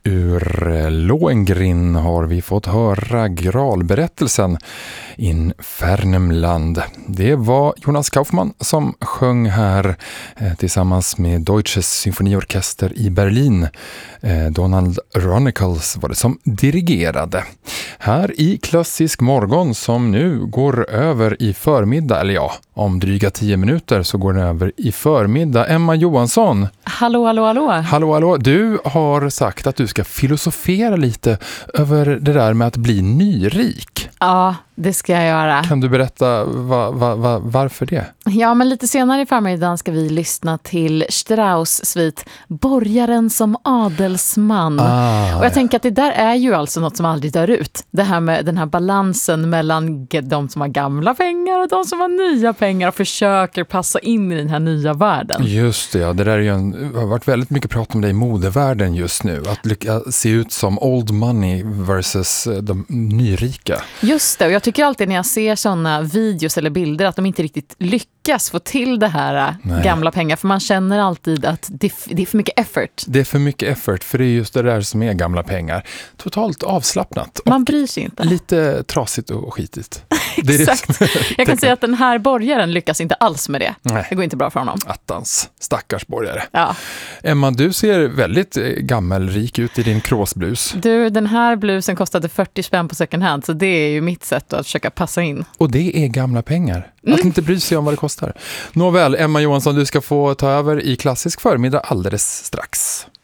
ur Lohengrin har vi fått höra Gralberättelsen in Värmland. Det var Jonas Kaufmann som sjöng här tillsammans med Deutsches Symfoniorchester i Berlin. Donald Ronicles var det som dirigerade. Här i Klassisk morgon som nu går över i förmiddag, eller ja, om dryga 10 minuter så går den över i förmiddag. Emma Johansson. Hallå, hallå, hallå. Hallå, hallå. Du har sagt att du ska filosofera lite över det där med att bli nyrik. Ja, det ska jag göra. Kan du berätta varför det? Ja, men lite senare i förmiddagen ska vi lyssna till Strauss svit Borgaren som adelsman. Och jag tänker att det där är ju alltså något som aldrig dör ut. Det här med den här balansen mellan de som har gamla pengar och de som har nya pengar och försöker passa in i den här nya världen. Just det, ja. Det där är ju har varit väldigt mycket prat om det i modevärlden just nu. Att se ut som old money versus de nyrika. Just det, och jag tycker alltid när jag ser sådana videos eller bilder att de inte riktigt lyckas få till det här gamla pengar. För man känner alltid att det är för mycket effort. Det är för mycket effort, för det är just det där som är gamla pengar. Totalt avslappnat. Man bryr sig inte. Lite trasigt och skitigt. Exakt. Jag kan säga att den här borgaren lyckas inte alls med det. Nej. Det går inte bra för honom. Attans, stackars borgare. Ja. Emma, du ser väldigt gammelrik ut i din kråsblus. Du, den här blusen kostade 40 spänn på second hand, så det är ju mitt sätt att försöka passa in. Och det är gamla pengar. Att inte bry sig om vad det kostar. Nåväl, Emma Johansson, du ska få ta över i Klassisk förmiddag alldeles strax.